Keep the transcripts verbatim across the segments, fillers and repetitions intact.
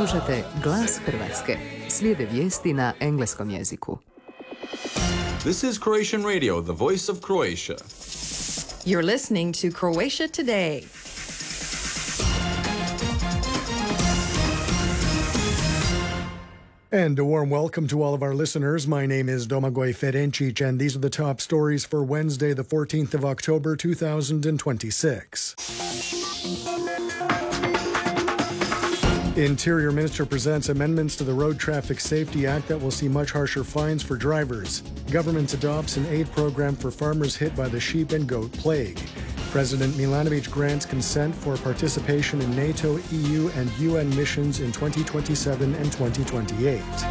Slušate Glas Hrvatske. Slijede vijesti na engleskom jeziku. This is Croatian Radio, the voice of Croatia. You're listening to Croatia Today. And a warm welcome to all of our listeners. My name is Domagoj Ferencic, and these are the top stories for Wednesday, the fourteenth of October, two thousand twenty-six. Interior Minister presents amendments to the Road Traffic Safety Act that will see much harsher fines for drivers. Government adopts an aid program for farmers hit by the sheep and goat plague. President Milanovic grants consent for participation in NATO, E U, and U N missions in twenty twenty-seven and twenty twenty-eight.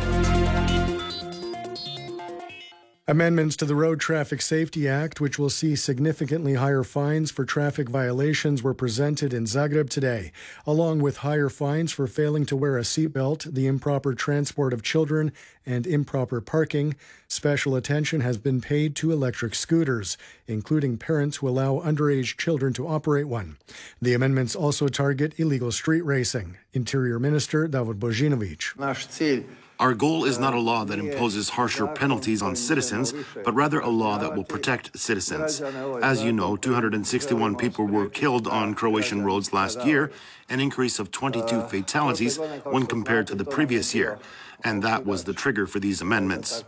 Amendments to the Road Traffic Safety Act, which will see significantly higher fines for traffic violations, were presented in Zagreb today. Along with higher fines for failing to wear a seatbelt, the improper transport of children, and improper parking, special attention has been paid to electric scooters, including parents who allow underage children to operate one. The amendments also target illegal street racing. Interior Minister Davor Božinović. Our goal is not a law that imposes harsher penalties on citizens, but rather a law that will protect citizens. As you know, two hundred sixty-one people were killed on Croatian roads last year, an increase of twenty-two fatalities when compared to the previous year. And that was the trigger for these amendments.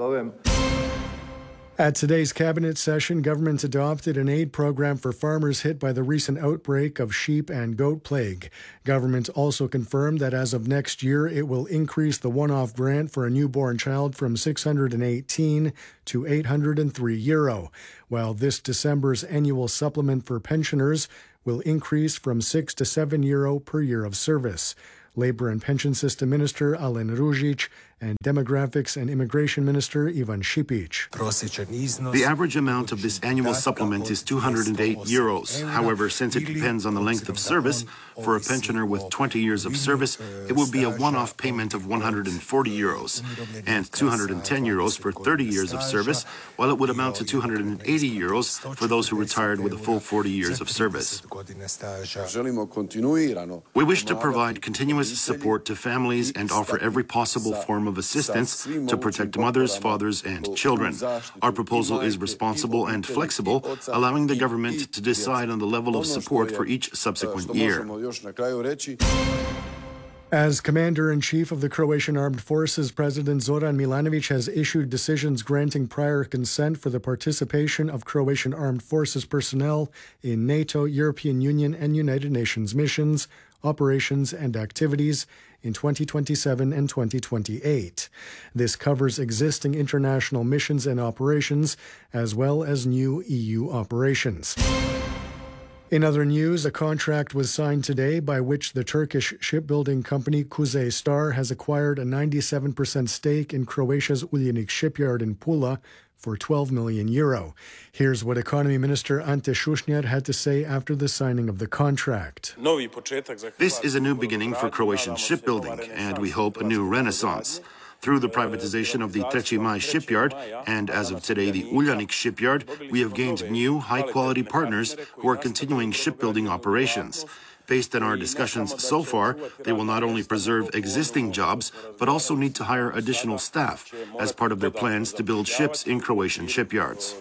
At today's cabinet session, government adopted an aid program for farmers hit by the recent outbreak of sheep and goat plague. Government also confirmed that as of next year, it will increase the one-off grant for a newborn child from six hundred eighteen to eight hundred three euro, while this December's annual supplement for pensioners will increase from six to seven euro per year of service. Labor and Pension System Minister Alen Ružić and Demographics and Immigration Minister Ivan Šipić. The average amount of this annual supplement is two hundred eight euros. However, since it depends on the length of service, for a pensioner with twenty years of service, it will be a one-off payment of one hundred forty euros, and two hundred ten euros for thirty years of service, while it would amount to two hundred eighty euros for those who retired with a full forty years of service. We wish to provide continuous support to families and offer every possible form of assistance to protect mothers, fathers, and children. Our proposal is responsible and flexible, allowing the government to decide on the level of support for each subsequent year. As Commander-in-Chief of the Croatian Armed Forces, President Zoran Milanovic has issued decisions granting prior consent for the participation of Croatian Armed Forces personnel in NATO, European Union, and United Nations missions, operations, and activities in twenty twenty-seven and twenty twenty-eight. This covers existing international missions and operations, as well as new E U operations. In other news, a contract was signed today by which the Turkish shipbuilding company Kuzey Star has acquired a ninety-seven percent stake in Croatia's Uljanik shipyard in Pula for twelve million euro. Here's what Economy Minister Ante Šušnjar had to say after the signing of the contract. This is a new beginning for Croatian shipbuilding, and we hope a new renaissance. Through the privatization of the Treći Maj shipyard, and as of today the Uljanik shipyard, we have gained new, high-quality partners who are continuing shipbuilding operations. Based on our discussions so far, they will not only preserve existing jobs, but also need to hire additional staff as part of their plans to build ships in Croatian shipyards.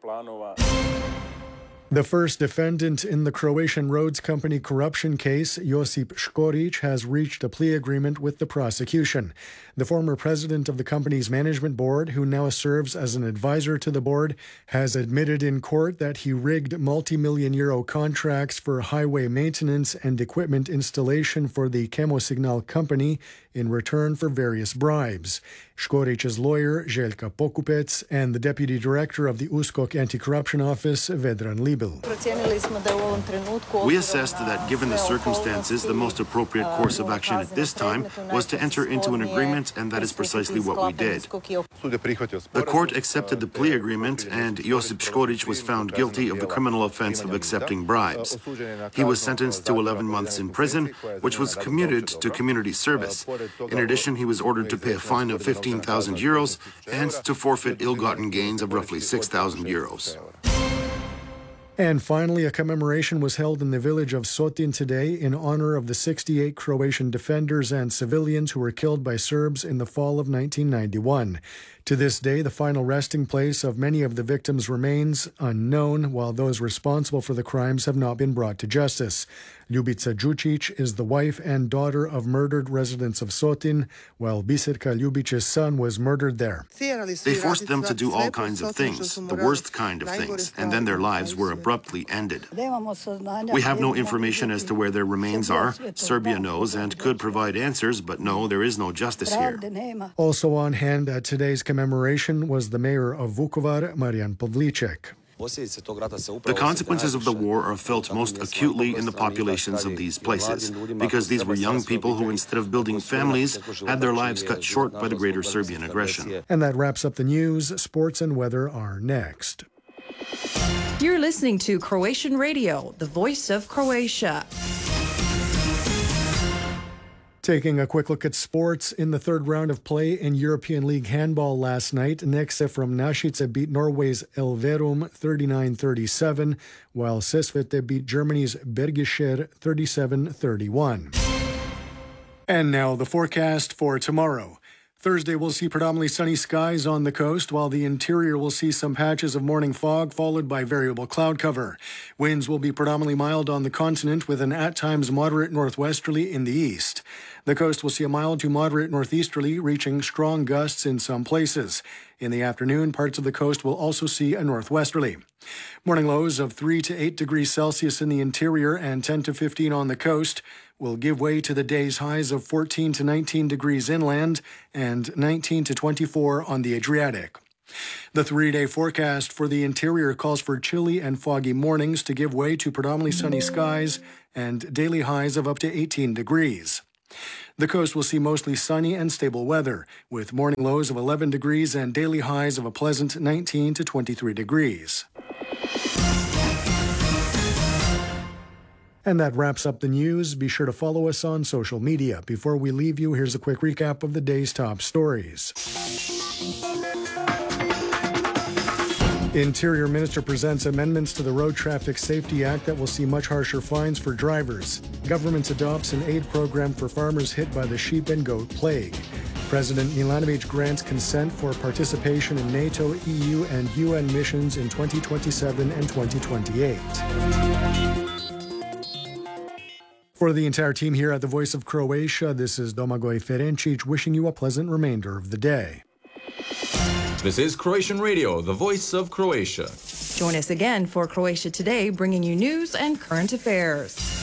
The first defendant in the Croatian Roads Company corruption case, Josip Škorić, has reached a plea agreement with the prosecution. The former president of the company's management board, who now serves as an advisor to the board, has admitted in court that he rigged multi-million euro contracts for highway maintenance and equipment installation for the Chemosignal company in return for various bribes. Škorić's lawyer, Željka Pokupec, and the deputy director of the U S K O K anti-corruption office, Vedran Libel. We assessed that given the circumstances, the most appropriate course of action at this time was to enter into an agreement, and that is precisely what we did. The court accepted the plea agreement, and Josip Škorić was found guilty of the criminal offense of accepting bribes. He was sentenced to eleven months in prison, which was commuted to community service. In addition, he was ordered to pay a fine of fifteen thousand euros and to forfeit ill-gotten gains of roughly six thousand euros. And finally, a commemoration was held in the village of Sotin today in honor of the sixty-eight Croatian defenders and civilians who were killed by Serbs in the fall of nineteen ninety-one. To this day, the final resting place of many of the victims remains unknown, while those responsible for the crimes have not been brought to justice. Ljubica Đučić is the wife and daughter of murdered residents of Sotin, while Biserka Ljubić's son was murdered there. They forced them to do all kinds of things, the worst kind of things, and then their lives were abruptly ended. We have no information as to where their remains are. Serbia knows and could provide answers, but no, there is no justice here. Also on hand at today's commemoration was the mayor of Vukovar, Marijan Pavliček. The consequences of the war are felt most acutely in the populations of these places, because these were young people who, instead of building families, had their lives cut short by the greater Serbian aggression. And that wraps up the news. Sports and weather are next. You're listening to Croatian Radio, the voice of Croatia. Taking a quick look at sports, in the third round of play in European League handball last night, Nexe from Našice beat Norway's Elverum thirty-nine thirty-seven, while Sesvete beat Germany's Bergischer thirty-seven thirty-one. And now the forecast for tomorrow. Thursday, we'll see predominantly sunny skies on the coast, while the interior will see some patches of morning fog, followed by variable cloud cover. Winds will be predominantly mild on the continent, with an at times moderate northwesterly in the east. The coast will see a mild to moderate northeasterly, reaching strong gusts in some places. In the afternoon, parts of the coast will also see a northwesterly. Morning lows of three to eight degrees Celsius in the interior and ten to fifteen on the coast will give way to the day's highs of fourteen to nineteen degrees inland and nineteen to twenty-four on the Adriatic. The three-day forecast for the interior calls for chilly and foggy mornings to give way to predominantly sunny skies and daily highs of up to eighteen degrees. The coast will see mostly sunny and stable weather, with morning lows of eleven degrees and daily highs of a pleasant nineteen to twenty-three degrees. And that wraps up the news. Be sure to follow us on social media. Before we leave you, here's a quick recap of the day's top stories. Interior Minister presents amendments to the Road Traffic Safety Act that will see much harsher fines for drivers. Government adopts an aid program for farmers hit by the sheep and goat plague. President Milanović grants consent for participation in NATO, E U, and U N missions in twenty twenty-seven and twenty twenty-eight. For the entire team here at the Voice of Croatia, this is Domagoj Ferencic wishing you a pleasant remainder of the day. This is Croatian Radio, the voice of Croatia. Join us again for Croatia Today, bringing you news and current affairs.